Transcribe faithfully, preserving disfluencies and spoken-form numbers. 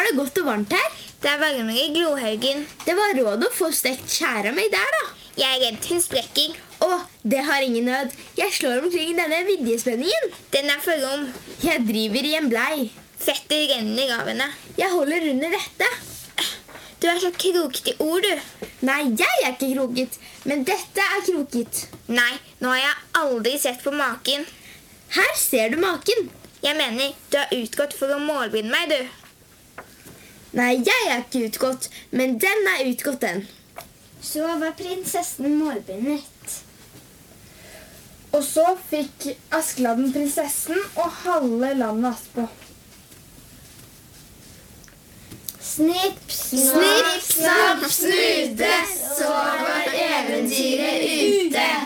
det godt og varmt her. Det er varmere i Glohaugen. Det var råd å få stekt kjære meg der da. Jeg er redd hun sprekker. Åh, det har ingen nød. Jeg slår omkring denne vidjespenningen. Den er for rom. Jeg driver i en blei. Fettet renner av henne. Jeg holder under dette. Du er så kroket i ord, du. Nei, jeg er ikke kroket, men dette er kroket. Nei, nå har jeg aldri sett på maken. Her ser du maken. Jeg mener, du har utgått for å målbinde meg, du. Nei, jeg er ikke utgått, men den er utgått den. Så var prinsessen målbindet. Og så fikk Askeladden prinsessen og halve landet Askepå. Snipp, snapp, Snipp, snapp, snute, så var eventyret ute.